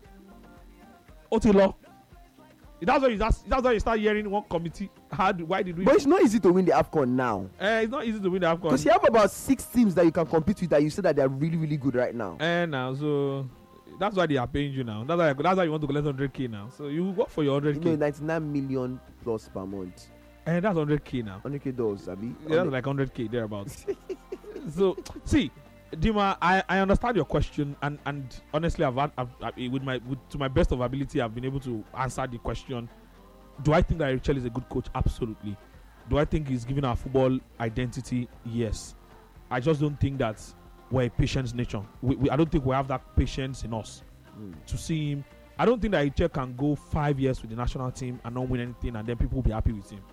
That's why you start hearing one committee. Why did we? But it's not easy to win the AFCON now. It's not easy to win the AFCON. Because you have about 6 teams that you can compete with that you say that they are really, really good right now. Now, so that's why they are paying you now. That's why you want to collect 100K now. So you work for your 100K. You know, 99 million plus per month. And that's 100K now. 100K dollars, Abi. Yeah, that's like 100K thereabouts. So see, Dima, I understand your question, and honestly, to my best of ability, I've been able to answer the question. Do I think that Eric Chell is a good coach? Absolutely. Do I think he's giving our football identity? Yes. I just don't think that we're a patience nation. I don't think we have that patience in us to see him. I don't think that Eric Chell can go 5 years with the national team and not win anything, and then people will be happy with him.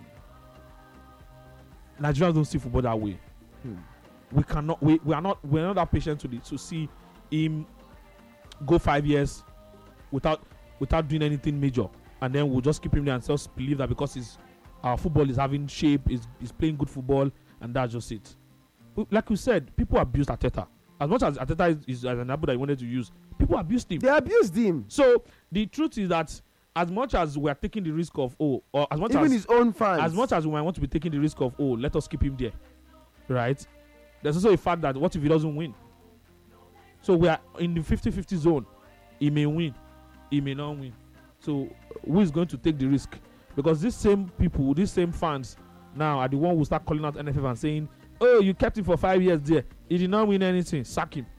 Nigerians don't see football that way. We're not that patient to see him go 5 years without doing anything major, and then we'll just keep him there and just believe that because our football is having shape, is playing good football, and that's just it. Like you said, people abused Arteta. As much as Arteta is an example that he wanted to use, people abused him. They abused him. So the truth is that as much as we are taking the risk of or as much even as his own fans, as much as we might want to be taking the risk of let us keep him there, right? There's also a fact that what if he doesn't win? So we are in the 50-50 zone. He may win, he may not win. So who is going to take the risk? Because these same people, these same fans now are the one who start calling out NFF and saying, "Oh, you kept him for 5 years there. He did not win anything. Sack him."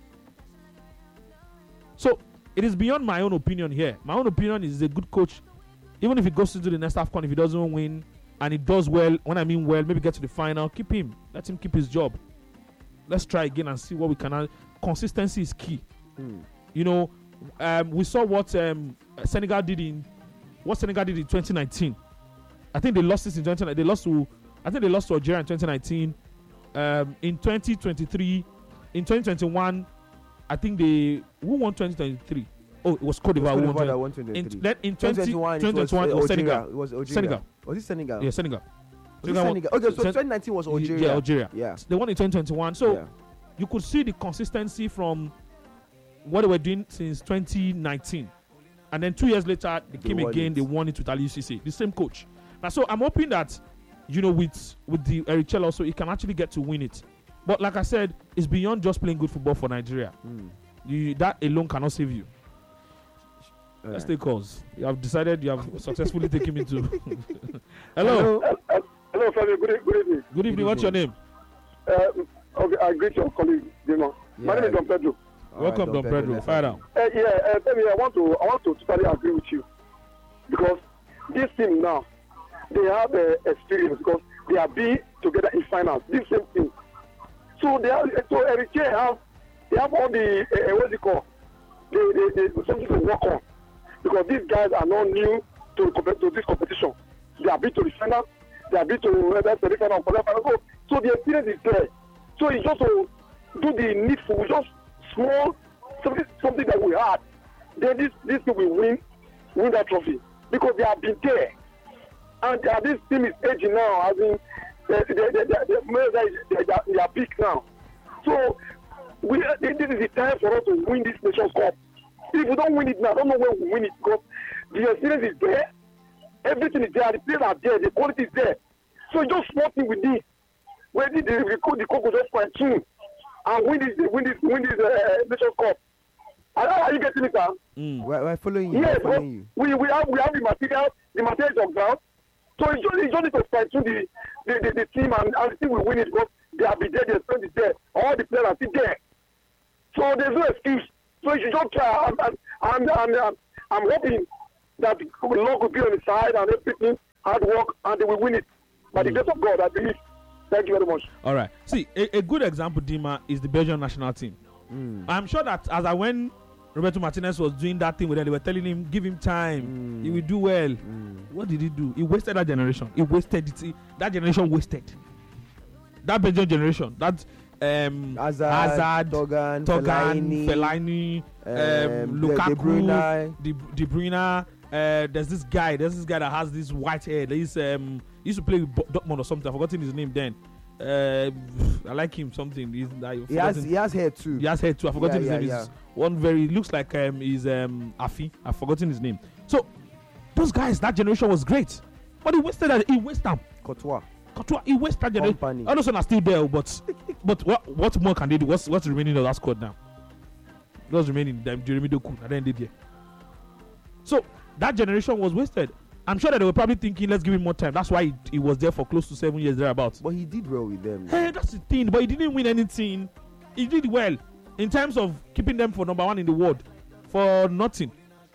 So it is beyond my own opinion here. My own opinion is he's a good coach. Even if he goes into the next AFCON, if he doesn't win and he does well, when I mean well, maybe get to the final, keep him. Let him keep his job. Let's try again and see what we can. Consistency is key. You know, we saw what Senegal did in 2019. I think they lost this in 2019. I think they lost to Algeria in 2019. In 2023, in 2021, I think who won 2023? Oh, it was Cote d'Ivoire who won 2023. In 2021, it was Senegal. It was Algeria. Senegal. Was it Senegal? Yeah, Senegal. Senegal. Okay, so 2019 was Algeria. Yeah, Algeria. Yeah. They won in 2021. So you could see the consistency from what they were doing since 2019. And then 2 years later, they came again. They won it with Ali UCC, the same coach. Now, so I'm hoping that, you know, with the Eric Chell also, he can actually get to win it. But like I said, it's beyond just playing good football for Nigeria. That alone cannot save you. Let's take calls. You have decided you have successfully taken me to. Hello. Hello, Fabio. Good evening. Good evening. What's your name? Okay, I greet your colleague, Dino. My name is Don Pedro. Welcome, Don Pedro. Fire out. Fabio, I want to totally agree with you because this team now they have experience because they have been together in finals. This same team. So Eric Chell they have all the what's it called? They something to work on because these guys are not new to this competition. They have been to the final. They have been to the final. So the experience is there. So it's just to do the needful, just small something that we had. Then this team will win that trophy because they have been there. And this team is aging now. As in, they are big now. So this is the time for us to win this Nations Cup. If we don't win it now, I don't know when we win it because the experience is there. Everything is there. The players are there. The quality is there. So just small thing we need. When the coach will just fine tune and win this Nations Cup. Are you getting it, sir? We're following you. Yes, We're following you. we have the materials on ground. So you just need to fight through the team and the team will win it because they have been there, their strength is there. All the players are still there. So there's no excuse. So you should just try. I'm hoping that the Lord will be on the side and everything, hard work, and they will win it. By the grace of God, I believe. Thank you very much. All right. See, a good example, Dima, is the Belgian national team. I'm sure that when Roberto Martinez was doing that thing with them, they were telling him, give him time. He will do well. What did he do? He wasted that generation. He wasted it. That generation wasted. That Belgian generation. That Hazard, Togan, Fellaini, Lukaku, De Bruyne. There's this guy that has this white hair. He used to play with Dortmund or something. I've forgotten his name then. I like him something. He has hair too. I've forgotten his name. He's one very looks like he's Afi. I've forgotten his name. So those guys, that generation was great, but he wasted them. Courtois, he wasted that generation. All those are still there, but what more can they do? What's remaining of that squad now? What's remaining? Jeremy Doku at the end of the year. So that generation was wasted. I'm sure that they were probably thinking, let's give him more time. That's why he was there for close to 7 years thereabouts. But he did well with them. Hey, that's the thing. But he didn't win anything. He did well in terms of keeping them for number 1 in the world for nothing.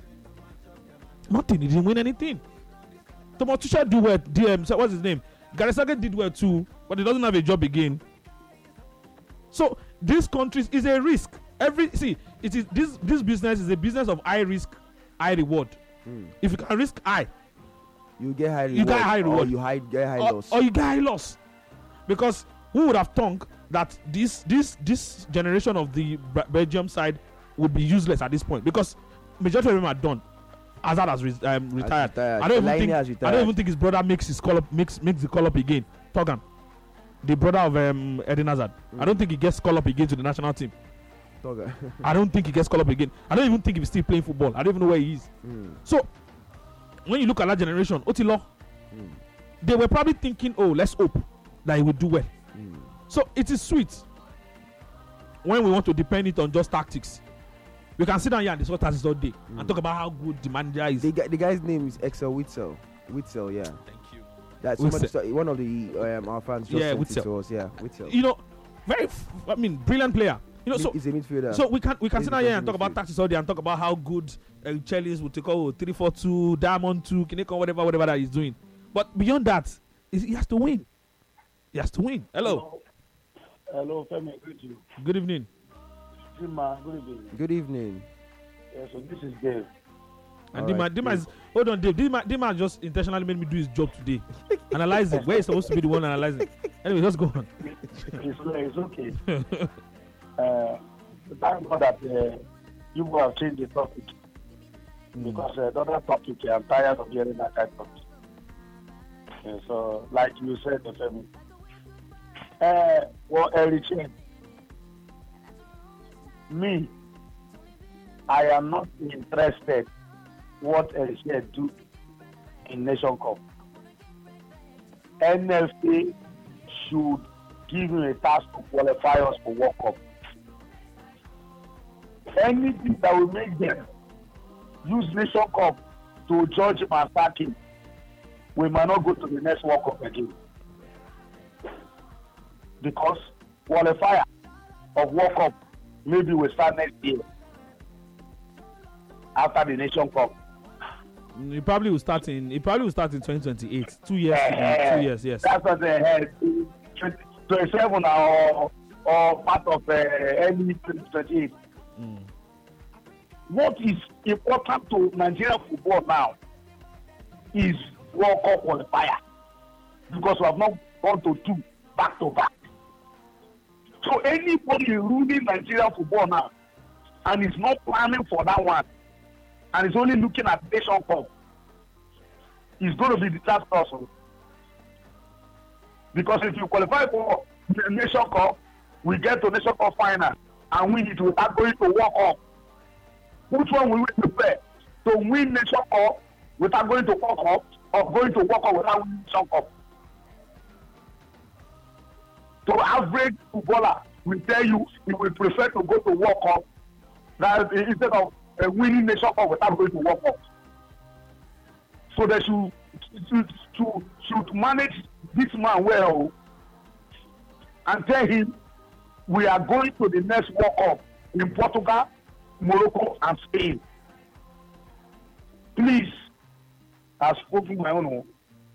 He didn't win anything. Thomas Tuchel did well. So what's his name? Gareth Southgate did well too, but he doesn't have a job again. So these countries is a risk. This business is a business of high risk, high reward. If you can risk high, you get high reward. Or you get high loss. Or you get high loss. Because who would have thought that this generation of the Belgium side would be useless at this point? Because majority of them are done. Hazard has retired. I don't even think his brother makes the call up again. Togan, the brother of Eden Hazard. I don't think he gets called up again to the national team. I don't think he gets called up again. I don't even think he's still playing football. I don't even know where he is. So when you look at that generation, Otilo, they were probably thinking, oh, let's hope that he will do well. So it is sweet when we want to depend it on just tactics. We can sit down here and discuss tactics all day and talk about how good the manager is. The guy's name is Excel Witsel. Witsel, yeah. Thank you. That's one of the our fans just sent it to us. Yeah, Witsel. You know, brilliant player. You know, so he's a midfielder. So we can sit down here and talk about tactics all day and talk about how good Chellies will take 3-4-2, Diamond 2, Kinecon, whatever that he's doing. But beyond that, he has to win. He has to win. Hello, Femi. Good evening. Dima, good evening. Good evening. Yeah, so this is Dave. And Dima is, hold on, Dave. Dima just intentionally made me do his job today. Analyze it. Where is supposed to be the one analyzing? Anyway, just go on. It's okay. Thank God that you will have changed the topic. Because the other topic, I'm tired of hearing that kind of topic. Yeah, so, like you said, Femi. Eric, me, I am not interested what Eric do in Nation Cup. NFA should give him a task to qualify us for World Cup. Anything that will make them use Nation Cup to judge him and sack him, we might not go to the next World Cup again. Because qualifier of World Cup maybe we'll start next year after the Nation Cup. It probably will start in 2028. 2 years. 2 years, yes. That's what they had. 27 or part of early 2028. What is important to Nigerian football now is World Cup qualifier, because we have not gone to 2 back to back. So anybody ruling Nigerian football now and is not planning for that one and is only looking at Nation Cup is going to be disastrous. Because if you qualify for the Nation Cup, we get to Nation Cup final and win it without going to World Cup. Which one will we prefer? To win Nation Cup without going to World Cup, or going to World Cup without winning Nation Cup? To average footballer will tell you he will prefer to go to World Cup That instead of winning Nation Cup without going to World Cup. So they should manage this man well and tell him we are going to the next World Cup in Portugal, Morocco, and Spain. Please, I've spoken my own.